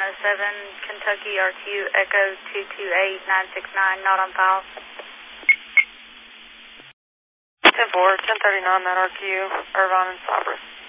Kentucky RQ Echo 228969, not on file. 10-4, 1039, that RQ, Irvine and Cypress.